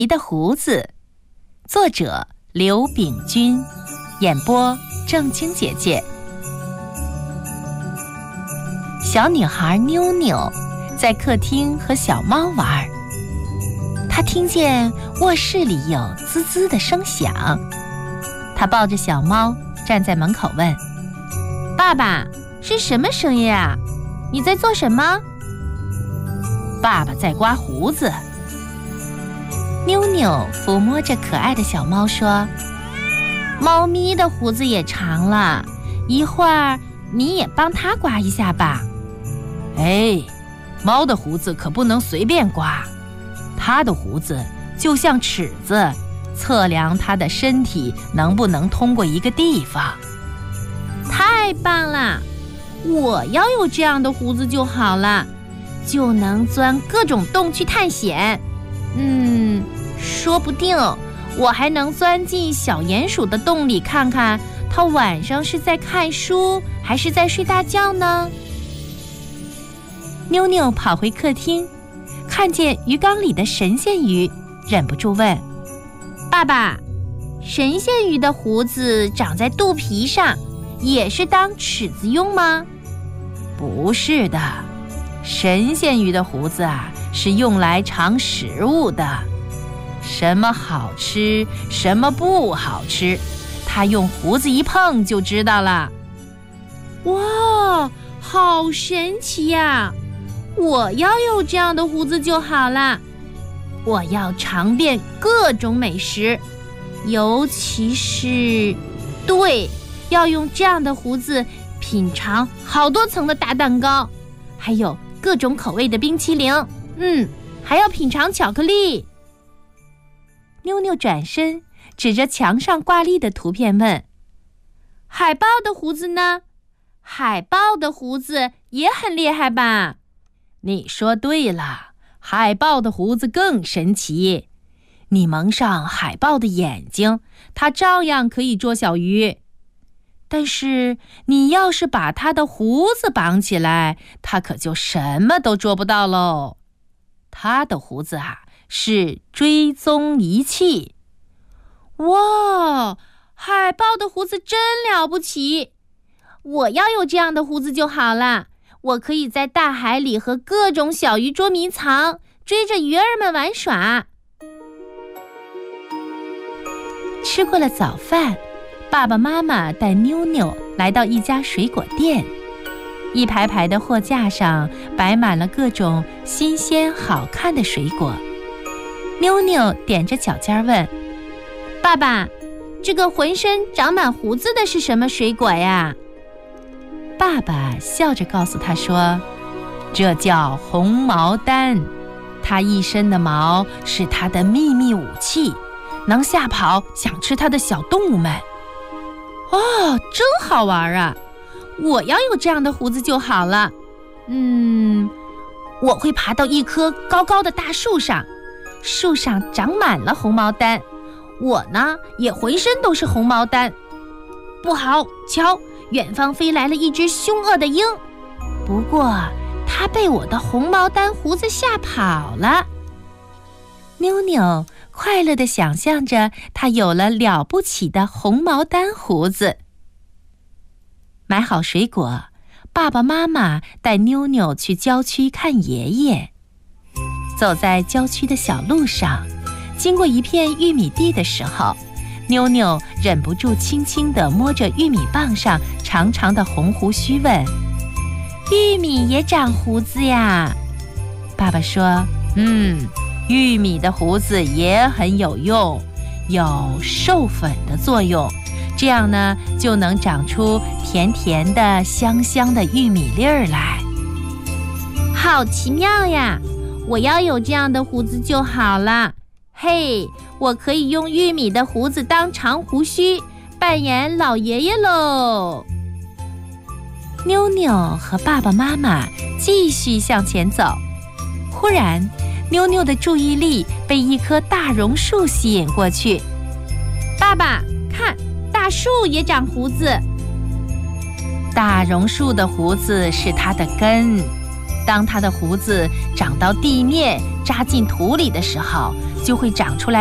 你的胡子，作者刘秉君，演播正晶姐姐。小女孩妞妞在客厅和小猫玩，她听见卧室里有滋滋的声响，她抱着小猫站在门口问：爸爸，是什么声音啊？你在做什么？爸爸在刮胡子。妞妞抚摸着可爱的小猫说：猫咪的胡子也长了，一会儿你也帮它刮一下吧。 哎，猫的胡子可不能随便刮，它的胡子就像尺子，测量它的身体能不能通过一个地方。 太棒了，我要有这样的胡子就好了，就能钻各种洞去探险。说不定我还能钻进小鼹鼠的洞里看看，它晚上是在看书还是在睡大觉呢？妞妞跑回客厅，看见鱼缸里的神仙鱼，忍不住问：爸爸，神仙鱼的胡子长在肚皮上，也是当尺子用吗？ 不是的，神仙鱼的胡子是用来尝食物的，什么好吃，什么不好吃，它用胡子一碰就知道了。 哇，好神奇呀！我要有这样的胡子就好了。我要尝遍各种美食，尤其是，要用这样的胡子品尝好多层的大蛋糕，还有各种口味的冰淇淋，还要品尝巧克力。妞妞转身指着墙上挂历的图片问：海豹的胡子呢？海豹的胡子也很厉害吧？ 你说对了，海豹的胡子更神奇。你蒙上海豹的眼睛，它照样可以捉小鱼。但是你要是把它的胡子绑起来，它可就什么都捉不到喽。它的胡子是追踪仪器。 哇，海豹的胡子真了不起！我要有这样的胡子就好了，我可以在大海里和各种小鱼捉迷藏，追着鱼儿们玩耍。吃过了早饭，爸爸妈妈带妞妞来到一家水果店，一排排的货架上摆满了各种新鲜好看的水果。妞妞踮着脚尖问：爸爸，这个浑身长满胡子的是什么水果呀？爸爸笑着告诉他说： 这叫红毛丹，它一身的毛是它的秘密武器，能吓跑想吃它的小动物们。 哦，真好玩啊！我要有这样的胡子就好了。我会爬到一棵高高的大树上，树上长满了红毛丹，我呢也浑身都是红毛丹。不好，瞧，远方飞来了一只凶恶的鹰，不过它被我的红毛丹胡子吓跑了。妞妞快乐地想象着她有了了不起的红毛丹胡子。买好水果，爸爸妈妈带妞妞去郊区看爷爷。走在郊区的小路上，经过一片玉米地的时候，妞妞忍不住轻轻地摸着玉米棒上长长的红胡须问：玉米也长胡子呀？爸爸说： 玉米的胡子也很有用，有授粉的作用，这样呢就能长出甜甜的香香的玉米粒儿来。 好奇妙呀，我要有这样的胡子就好了。嘿，我可以用玉米的胡子当长胡须，扮演老爷爷喽。妞妞和爸爸妈妈继续向前走，忽然妞妞的注意力被一棵大榕树吸引过去。爸爸，看，大树也长胡子。 大榕树的胡子是它的根，当它的胡子长到地面， 扎进土里的时候，就会长出来